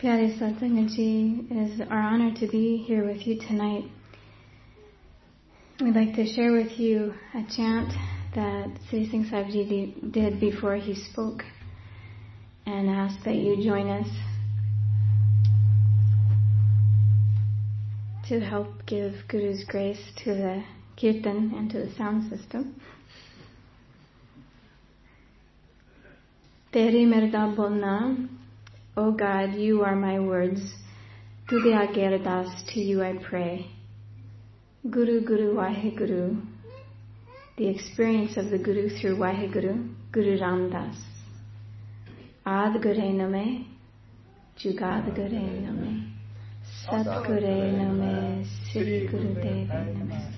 Pyare Satsang Ji, it is our honor to be here with you tonight. We'd like to share with you a chant that Sri Singh Sahib Ji did before he spoke, and ask that you join us to help give Guru's grace to the kirtan and to the sound system. Teri merda bolna, O God, you are my words. Tudhe aage ardas, to you I pray. Guru Guru Waheguru, the experience of the Guru through Waheguru, Guru Ramdas. Ad Gure Name, Jugad Gure Name, Sat Gure Name, Sri Guru Dev Name.